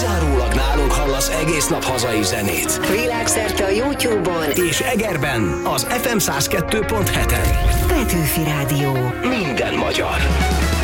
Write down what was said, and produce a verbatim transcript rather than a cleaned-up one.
kizárólag nálunk hallasz egész nap hazai zenét. Világszerte a YouTube-on és Egerben az ef em száz kettő pont heten. Petőfi Rádió. Minden magyar.